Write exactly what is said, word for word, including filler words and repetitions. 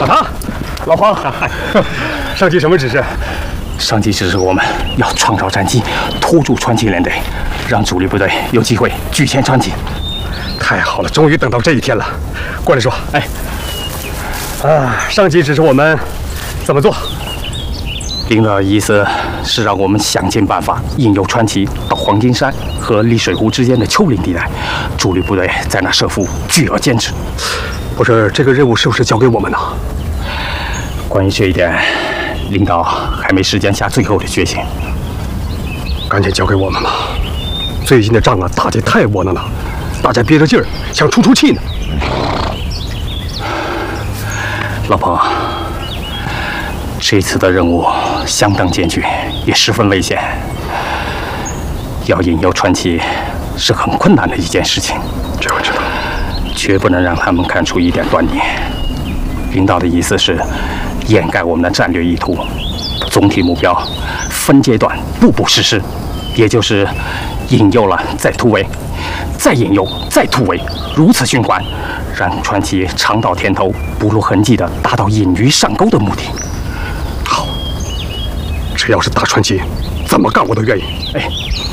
打他！老黄，上级什么指示？ 上级指示我们要创造战机，拖住川崎连队，让主力部队有机会拒歼川崎。 太好了，终于等到这一天了。过来说， 哎， 啊，上级指示我们怎么做？ 领导的意思是让我们想尽办法引诱川崎到黄金山和丽水湖之间的丘陵地带，主力部队在那设伏，聚而歼之。 不是，这个任务是不是交给我们呢？ 关于这一点，领导还没时间下最后的决心。 赶紧交给我们吧。最近的仗啊，打得太窝囊了，大家憋着劲儿，想出出气呢。 老彭，这次的任务相当艰巨，也十分危险。要引诱川崎是很困难的一件事情。 这我知道， 绝不能让他们看出一点端倪。领导的意思是掩盖我们的战略意图，总体目标分阶段步步实施，也就是引诱了再突围，再引诱再突围，如此循环，让川崎尝到甜头，不露痕迹地达到引鱼上钩的目的。 好，只要是打川崎，怎么干我都愿意。 哎，